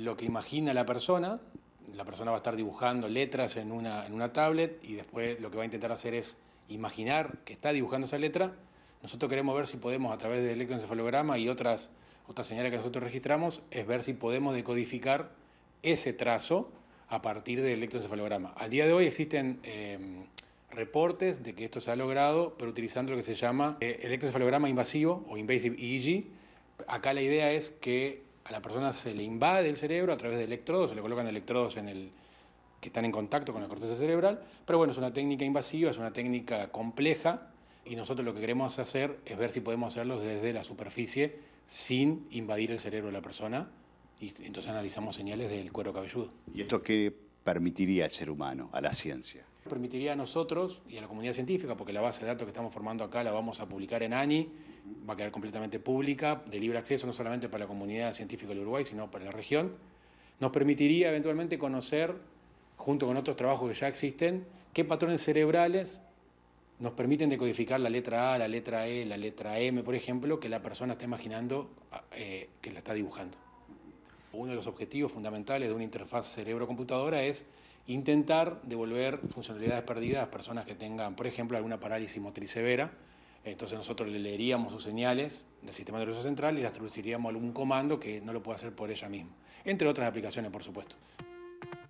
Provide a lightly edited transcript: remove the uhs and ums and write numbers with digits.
lo que imagina la persona va a estar dibujando letras en una tablet y después lo que va a intentar hacer es imaginar que está dibujando esa letra. Nosotros queremos ver si podemos, a través del electroencefalograma y otras señales que nosotros registramos, es ver si podemos decodificar ese trazo a partir del electroencefalograma. Al día de hoy existen reportes de que esto se ha logrado, pero utilizando lo que se llama electroencefalograma invasivo o invasive EEG. Acá la idea es que a la persona se le invade el cerebro a través de electrodos, se le colocan electrodos que están en contacto con la corteza cerebral, pero bueno, es una técnica invasiva, es una técnica compleja y nosotros lo que queremos hacer es ver si podemos hacerlo desde la superficie sin invadir el cerebro de la persona y entonces analizamos señales del cuero cabelludo. ¿Y esto qué permitiría al ser humano, a la ciencia? Permitiría a nosotros y a la comunidad científica, porque la base de datos que estamos formando acá la vamos a publicar en ANI, va a quedar completamente pública, de libre acceso, no solamente para la comunidad científica del Uruguay, sino para la región. Nos permitiría eventualmente conocer, junto con otros trabajos que ya existen, qué patrones cerebrales nos permiten decodificar la letra A, la letra E, la letra M, por ejemplo, que la persona está imaginando que la está dibujando. Uno de los objetivos fundamentales de una interfaz cerebro-computadora es intentar devolver funcionalidades perdidas a personas que tengan, por ejemplo, alguna parálisis motriz severa. Entonces nosotros le leeríamos sus señales del sistema nervioso central y las traduciríamos a algún comando que no lo puede hacer por ella misma, entre otras aplicaciones, por supuesto.